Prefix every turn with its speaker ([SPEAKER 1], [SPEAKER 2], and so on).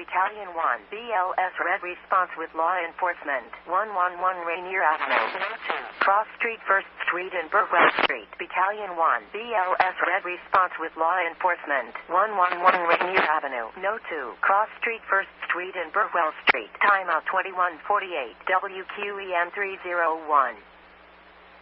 [SPEAKER 1] Battalion 1, BLS Red Response with Law Enforcement, 111 Rainier Avenue, Cross Street, 1st Street and Burwell Street. Battalion 1, BLS Red Response with Law Enforcement, 111 Rainier Avenue, No. 2, Cross Street, 1st Street and Burwell Street. Timeout 2148, WQEM 301.